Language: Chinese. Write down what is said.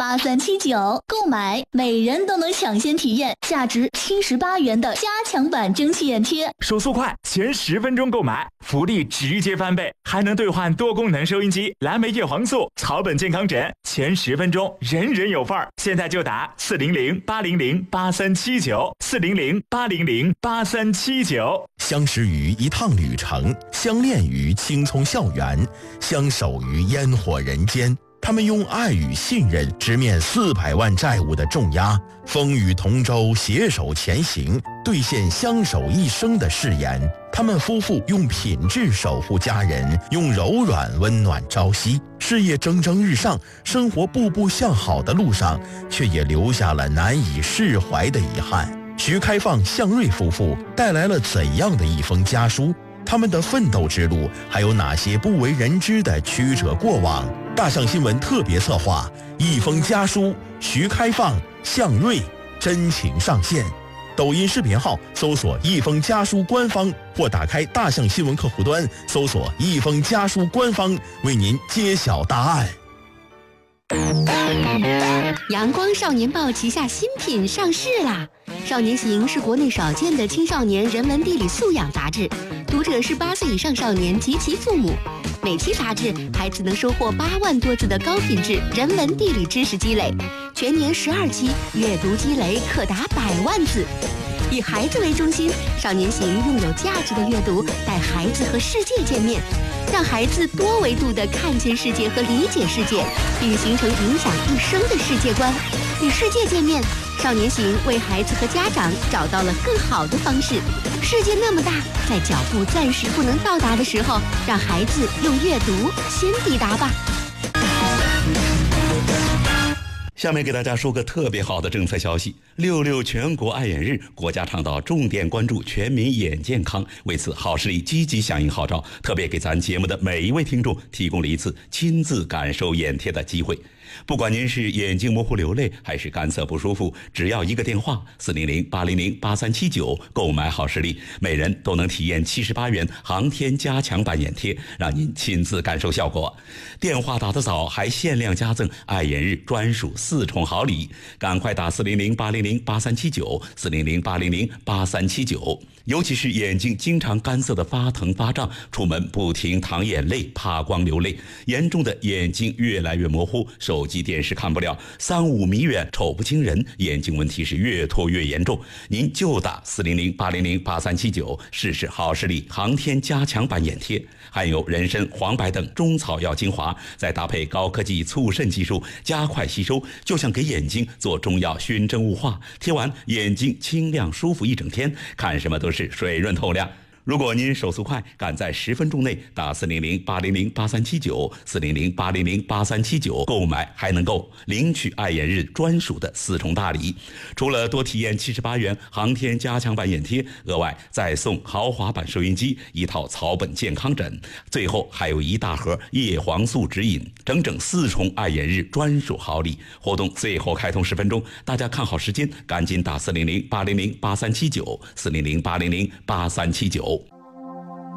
080-8379，购买每人都能抢先体验价值78元的加强版蒸汽眼贴。 手速快，前10分钟购买，福利直接翻倍，还能兑换多功能收音机、蓝莓叶黄素、草本健康枕，前10分钟人人有份儿。现在就打400-800-8379，400-800-8379。 相识于一趟旅程，相恋于青葱校园，相守于烟火人间。他们用爱与信任直面400万债务的重压，风雨同舟，携手前行，兑现相守一生的誓言。他们夫妇用品质守护家人，用柔软温暖朝夕。事业蒸蒸日上，生活步步向好的路上，却也留下了难以释怀的遗憾。徐开放、向瑞夫妇带来了怎样的一封家书？他们的奋斗之路还有哪些不为人知的曲折过往？大象新闻特别策划一封家书，徐开放、向瑞真情上线。抖音视频号搜索一封家书官方，或打开大象新闻客户端搜索一封家书官方，为您揭晓答案。 阳光少年报旗下新品上市啦！少年行是国内少见的青少年人文地理素养杂志，读者是8岁以上少年及其父母。每期杂志，孩子能收获8万多字的高品质人文地理知识积累，全年12期，阅读积累可达100万字。以孩子为中心，少年行用有价值的阅读带孩子和世界见面，让孩子多维度地看见世界和理解世界，并形成影响一生的世界观。与世界见面，少年行为孩子和家长找到了更好的方式。世界那么大，在脚步暂时不能到达的时候，让孩子用阅读先抵达吧。 下面给大家说个特别好的政策消息，66全国爱眼日，国家倡导重点关注全民眼健康。为此，好视力积极响应号召，特别给咱节目的每一位听众提供了一次亲自感受眼贴的机会。不管您是眼睛模糊流泪，还是干涩不舒服，只要一个电话400-800-8379，购买好视力，每人都能体验78元航天加强版眼贴，让您亲自感受效果。电话打得早，还限量加赠爱眼日专属4重好礼，赶快打400-800-8379，400-800-8379。尤其是眼睛经常干涩的发疼发胀，出门不停淌眼泪，怕光流泪，严重的眼睛越来越模糊，手机电视看不了，3-5米远瞅不清人，眼睛问题是越拖越严重。您就打400-800-8379，试试好视力航天加强版眼贴，含有人参、黄柏等中草药精华，再搭配高科技促渗技术，加快吸收，就像给眼睛做中药熏蒸雾化，贴完眼睛清亮舒服一整天，看什么都是水润透亮。如果您手速快，赶在10分钟内打400-800-8379，400-800-8379购买，还能够领取爱眼日专属的4重大礼。除了多体验78元航天加强版眼贴，额外再送豪华版收音机、一套草本健康枕，最后还有一大盒叶黄素指引，整整4重爱眼日专属好礼。活动最后开通10分钟，大家看好时间，赶紧打400-800-8379，400-800-8379。